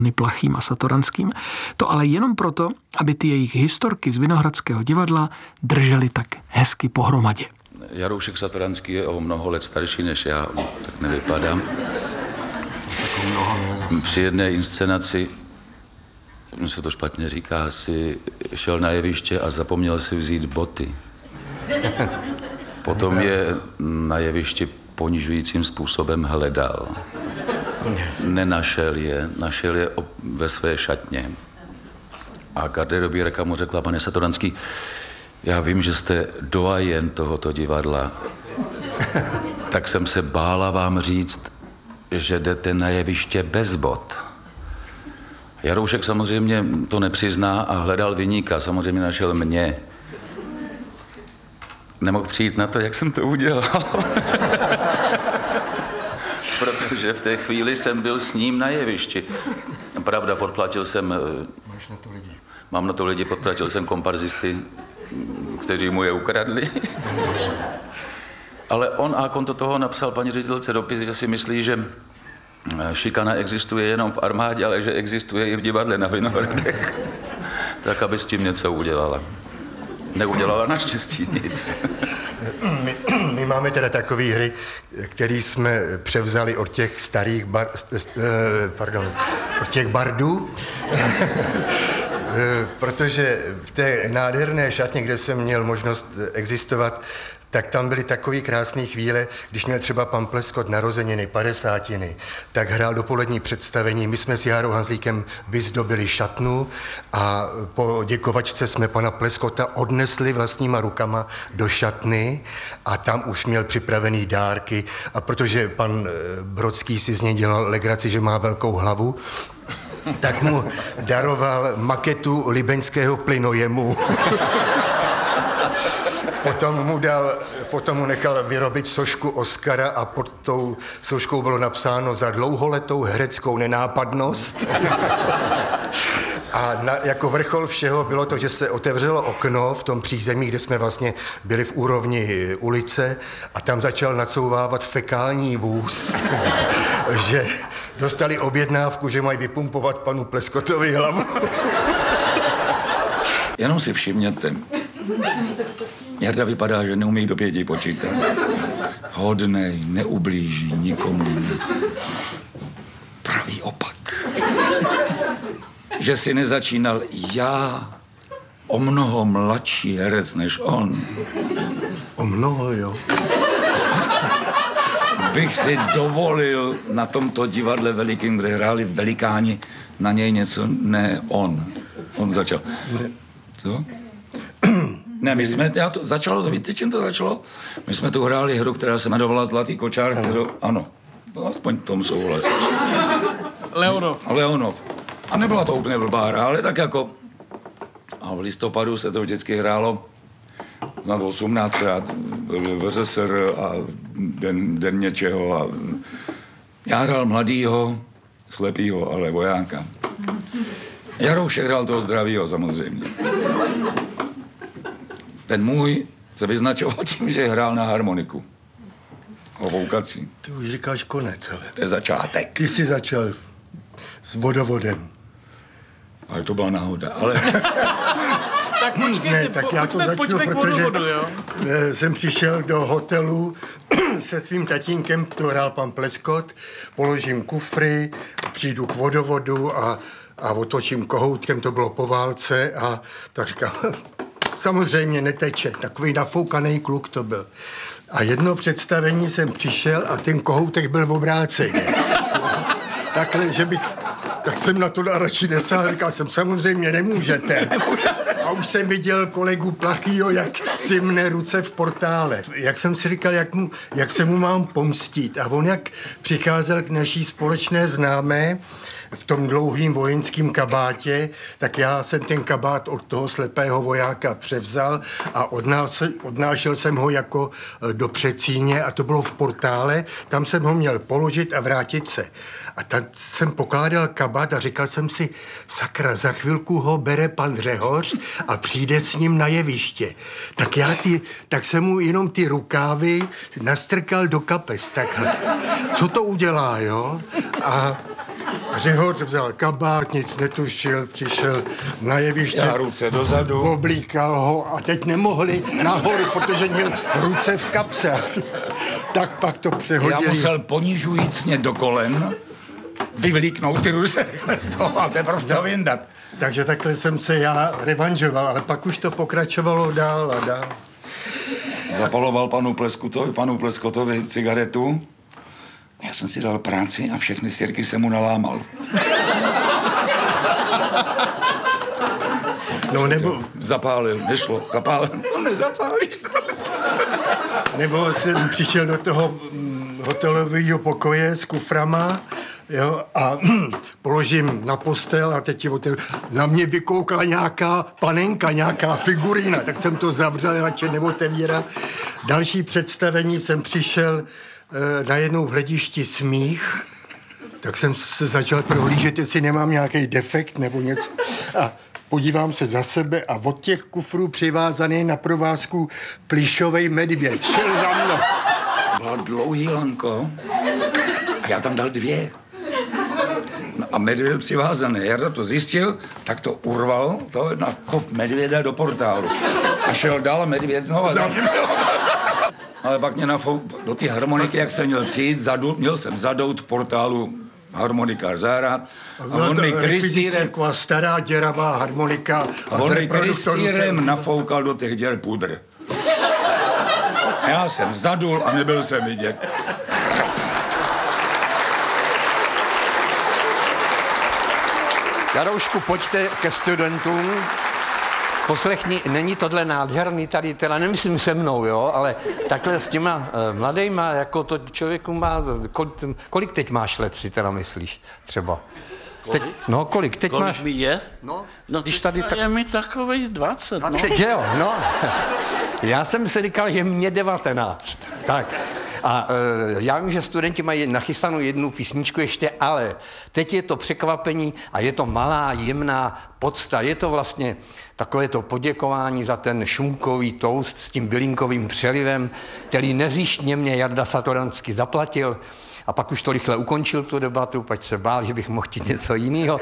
Plachým a Satoranským. To ale jenom proto, aby ty jejich historky z Vinohradského divadla držely tak hezky pohromadě. Jaroušek Satoranský je o mnoho let starší než já, tak nevypadám. Při jedné inscenaci, se to špatně říká, si šel na jeviště a zapomněl si vzít boty. Potom je na jevišti ponižujícím způsobem hledal. Nenašel je, našel je ve své šatně. A garderobierka mu řekla: pane Satoranský, já vím, že jste doajen tohoto divadla, tak jsem se bála vám říct, že jdete na jeviště bez bot. Jaroušek samozřejmě to nepřizná a hledal viníka, samozřejmě našel mě. Nemohl přijít na to, jak jsem to udělal. Protože v té chvíli jsem byl s ním na jevišti. Pravda, podplatil jsem... Máš na to lidi. Mám na to lidi, podplatil jsem komparzisty, kteří mu je ukradli. Ale on a konto toho napsal paní ředitelce dopis, že si myslí, že šikana existuje jenom v armádě, ale že existuje i v divadle na Vinohradech. Tak, aby s tím něco udělala. Neudělala naštěstí nic. My máme teda takové hry, které jsme převzali od těch starých od těch bardů, protože v té nádherné šatně, kde jsem měl možnost existovat, tak tam byly takové krásné chvíle, když měl třeba pan Pleskot narozeniny, 50. tak hrál dopolední představení. My jsme s Járou Hanzlíkem vyzdobili šatnu a po děkovačce jsme pana Pleskota odnesli vlastníma rukama do šatny a tam už měl připravený dárky. A protože pan Brodský si z něj dělal legraci, že má velkou hlavu, tak mu daroval maketu libeňského plynojemu. Potom mu nechal vyrobit sošku Oscara a pod tou soškou bylo napsáno za dlouholetou hereckou nenápadnost. A jako vrchol všeho bylo to, že se otevřelo okno v tom přízemí, kde jsme vlastně byli v úrovni ulice a tam začal nacouvávat fekální vůz, že dostali objednávku, že mají vypumpovat panu Pleskotovi hlavu. Jenom si všimněte, Jarda vypadá, že neumí do 5 počítat. Hodnej, neublíží nikomu. Pravý opak. Že si nezačínal já, o mnoho mladší herec než on. O mnoho, jo. Bych si dovolil na tomto divadle velikým, kde hráli velikáni, na něj něco, ne on. On začal. Co? Ne, my jsme, víte, čím to začalo? My jsme tu hráli hru, která se jmenovala Zlatý kočár, kterou, ano, no, aspoň tomu souhlasíš. Leonov. A nebyla to úplně blbá hra, ale tak jako, a v listopadu se to vždycky hrálo na 18krát VZSR a den něčeho a já hrál mladýho, slepýho, ale vojáka. Jaroušek hrál toho zdravýho samozřejmě. Ten můj se vyznačoval tím, že hrál na harmoniku. Hovoukací. Ty už říkáš konec, ale. To je začátek. Ty jsi začal s vodovodem. Ale to byla náhoda, ale... Tak počkejte, ne, tak já to začnu, protože jsem přišel do hotelu se svým tatínkem, to hrál pan Pleskot, položím kufry, přijdu k vodovodu a otočím kohoutkem, to bylo po válce a tak říkám, samozřejmě neteče, takový nafoukaný kluk to byl. A jedno představení jsem přišel a ten kohoutek byl v obráceně. Takhle, že bych... Tak jsem na to radši nesáhl, říkal jsem, samozřejmě nemůžete. A už jsem viděl kolegu Plachýho, jak si mne ruce v portále. Jak jsem si říkal, jak se mu mám pomstít. A on jak přicházel k naší společné známé v tom dlouhým vojenském kabátě, tak já jsem ten kabát od toho slepého vojáka převzal a odnášel jsem ho jako do předsíně a to bylo v portále, tam jsem ho měl položit a vrátit se. A tam jsem pokládal kabát a říkal jsem si, sakra, za chvilku ho bere pan Řehoř a přijde s ním na jeviště. Tak jsem mu jenom ty rukávy nastrkal do kapes takhle. Co to udělá, jo? A Řihor vzal kabát, nic netušil, přišel na jeviště. Já ruce dozadu. Oblíkal ho a teď nemohli nahoru, protože měl ruce v kapse. Tak pak to přehodili. Já musel ponižujícně do kolen vyvlíknout ty ruce z toho a teprve to vyndat. Takže takhle jsem se já revanžoval, ale pak už to pokračovalo dál a dál. Zapaloval panu Pleskotovi cigaretu. Já jsem si dal práci a všechny stěrky jsem mu nalámal. No nebo... Zapálil, nešlo, zapálil. No nezapálíš. Nebo jsem přišel do toho hotelového pokoje s kuframa, jo, a položím na postel a teď na mě vykoukla nějaká panenka, nějaká figurína, tak jsem to zavřel, radši neotevíral. Další představení jsem přišel najednou v hledišti smích, tak jsem se začal prohlížet, jestli nemám nějaký defekt nebo něco. A podívám se za sebe a od těch kufrů přivázaný na provázku plyšovej medvěd. Šel za mnou. Byla dlouhý lanko a já tam dal 2. No a medvěd přivázaný. Jarda to zjistil, tak to urval, to na kop medvěda do portálu. A šel dál a medvěd znova za ním. Ale pak mě do té harmoniky, jak jsem měl přijít, měl jsem zadout v portálu harmonikář zahrát. A on mi krystýrem... Taková stará děravá harmonika. A on mi krystýrem nafoukal do těch děr pudr. A já jsem zadul a nebyl jsem vidět. Jaroušku, pojďte ke studentům. Poslechni, není tohle nádherný tady, teda nemyslím se mnou, jo, ale takhle s těma mladejma, jako to člověku má, kolik teď máš let, si teda myslíš, třeba? Kolik? Teď, no, kolik? Teď kolik máš... mi je? No, když tady je mi takových 20, 20, no. jo, no. Já jsem si říkal, že mě 19, tak. A já vím, že studenti mají nachystanou jednu písničku ještě, ale teď je to překvapení a je to malá, jemná podsta. Je to vlastně takové to poděkování za ten šunkový toast s tím bylinkovým přelivem, který nezištně mě Jarda Satoranský zaplatil. A pak už to rychle ukončil tu debatu, pak se bál, že bych mohl chtít něco jiného.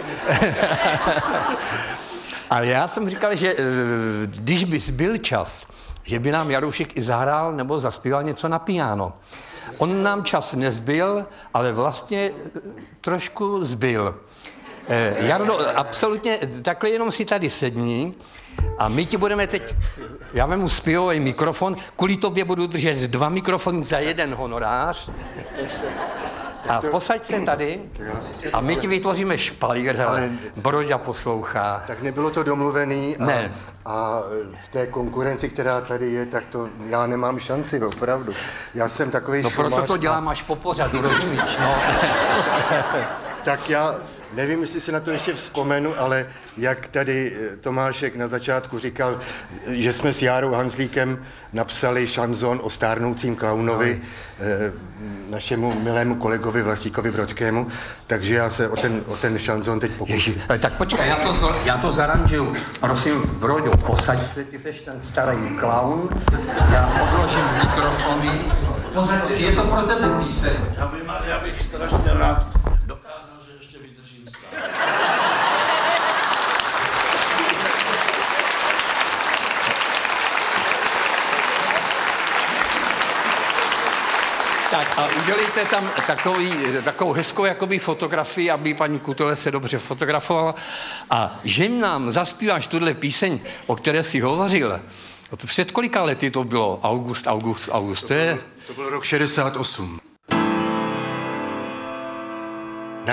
Ale já jsem říkal, že když by byl čas, že by nám Jaroušek i zahrál nebo zaspíval něco na piano. On nám čas nezbyl, ale vlastně trošku zbyl. Jardo, absolutně, takhle jenom si tady sedni a my ti budeme teď, já vemu zpěvový mikrofon, kvůli tobě budu držet 2 mikrofony za 1 honorář. A posaď se tady a my ti vytvoříme špalír, ale Broďa poslouchá. Tak nebylo to domluvený Ne. A v té konkurenci, která tady je, tak to já nemám šanci, opravdu. Já jsem takový No proto to dělám až po pořadu, rozumíš, no. Tak já nevím, jestli si na to ještě vzpomenu, ale jak tady Tomášek na začátku říkal, že jsme s Járou Hanzlíkem napsali šanzon o stárnoucím klaunovi, našemu milému kolegovi Vlastíkovi Brodskému, takže já se o ten šanzon teď pokusím. Tak počkej, já to zaranžuju. Prosím, Broďo, posaď se, ty seš ten starý klaun, já odložím mikrofony. Posaď se, je to pro tebe píseň. Já bych strašně rád dokázal, že ještě vydržím stát. Tak a udělejte tam takovou hezkou jakoby fotografii, aby paní Kutele se dobře fotografovala. A že nám zaspíváš tuhle píseň, o které jsi hovořil, před kolika lety to bylo? August. To byl rok 68.